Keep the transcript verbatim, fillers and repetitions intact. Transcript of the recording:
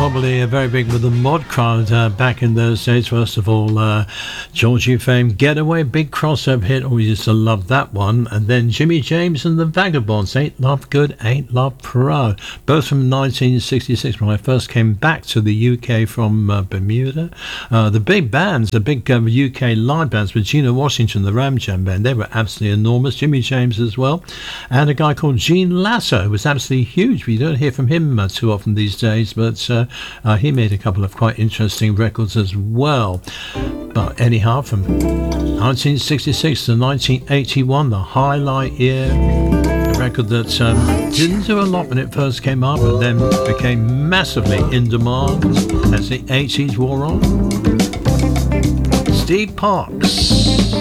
probably uh, very big with the mod crowd uh, back in those days. First of all, uh, Georgie fame, Getaway, big crossover hit. Always used to love that one. And then Jimmy James and the Vagabonds, Ain't Love Good, Ain't Love Pro. Both from nineteen sixty-six, when I first came back to the U K from uh, Bermuda. Uh, the big bands, the big uh, U K live bands with Gina Washington, the Ram Jam Band, they were absolutely enormous. Jimmy James as well. And a guy called Gene Lasso was absolutely huge. We don't hear from him uh, too often these days, but uh, uh, he made a couple of quite interesting records as well. But anyhow, from nineteen sixty-six to nineteen eighty-one, the Highlight Year, a record that um, didn't do a lot when it first came up, but then became massively in demand as the eighties wore on. Steve Parks.